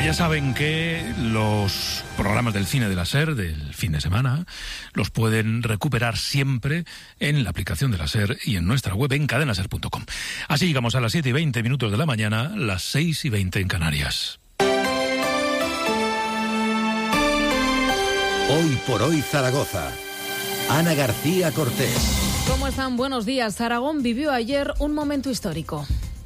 Ya saben que los programas del cine de la SER del fin de semana los pueden recuperar siempre en la aplicación de la SER y en nuestra web en cadenaser.com. Así llegamos a las 7:20 de la mañana, las 6:20 en Canarias. Hoy por hoy Zaragoza. Ana García Cortés. ¿Cómo están? Buenos días. Aragón vivió ayer un momento histórico.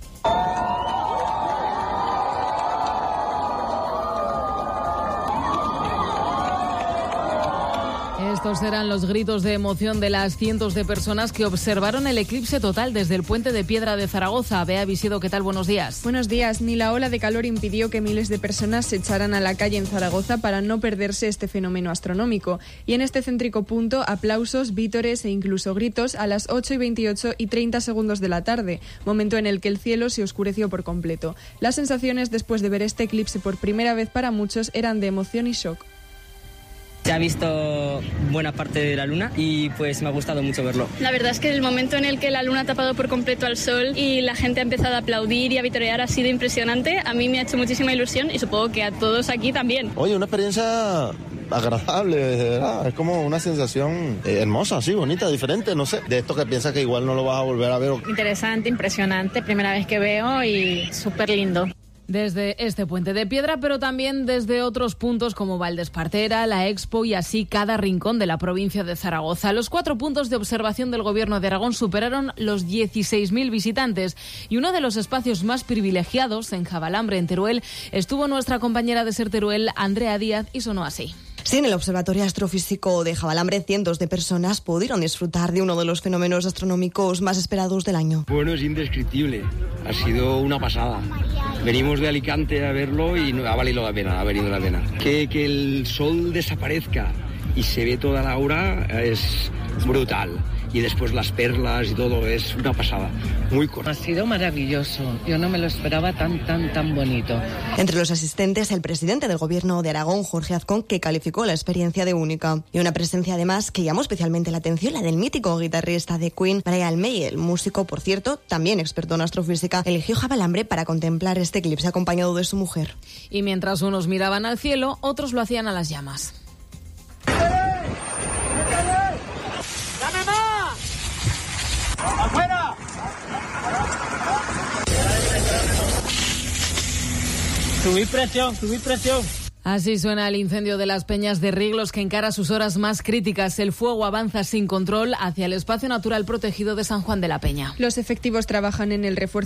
Estos eran los gritos de emoción de las cientos de personas que observaron el eclipse total desde el Puente de Piedra de Zaragoza. Bea Visido, ¿qué tal? Buenos días. Buenos días. Ni la ola de calor impidió que miles de personas se echaran a la calle en Zaragoza para no perderse este fenómeno astronómico. Y en este céntrico punto, aplausos, vítores e incluso gritos a las 8:28 y 30 segundos de la tarde, momento en el que el cielo se oscureció por completo. Las sensaciones después de ver este eclipse por primera vez para muchos eran de emoción y shock. Se ha visto buena parte de la luna y pues me ha gustado mucho verlo. La verdad es que el momento en el que la luna ha tapado por completo al sol y la gente ha empezado a aplaudir y a vitorear ha sido impresionante. A mí me ha hecho muchísima ilusión y supongo que a todos aquí también. Oye, una experiencia agradable, de verdad. Es como una sensación hermosa, así, bonita, diferente, no sé. De esto que piensas que igual no lo vas a volver a ver. Interesante, impresionante, primera vez que veo y súper lindo. Desde este Puente de Piedra, pero también desde otros puntos como Valdespartera, la Expo y así cada rincón de la provincia de Zaragoza. Los 4 puntos de observación del Gobierno de Aragón superaron los 16.000 visitantes y uno de los espacios más privilegiados, en Javalambre, en Teruel, estuvo nuestra compañera de SER Teruel, Andrea Díaz, y sonó así. Sí, en el Observatorio Astrofísico de Javalambre, cientos de personas pudieron disfrutar de uno de los fenómenos astronómicos más esperados del año. Bueno, es indescriptible. Ha sido una pasada. Venimos de Alicante a verlo y ha valido la pena, ha valido la pena. Que el sol desaparezca y se ve toda la aura es brutal. Y después las perlas y todo, es una pasada. Muy corto. Ha sido maravilloso. Yo no me lo esperaba tan bonito. Entre los asistentes, el presidente del Gobierno de Aragón, Jorge Azcón, que calificó la experiencia de única. Y una presencia además que llamó especialmente la atención, la del mítico guitarrista de Queen, Brian May. El músico, por cierto, también experto en astrofísica, eligió Javalambre para contemplar este eclipse acompañado de su mujer. Y mientras unos miraban al cielo, otros lo hacían a las llamas. ¡Afuera! Subid presión. Así suena el incendio de las Peñas de Riglos, que encara sus horas más críticas. El fuego avanza sin control hacia el espacio natural protegido de San Juan de la Peña. Los efectivos trabajan en el refuerzo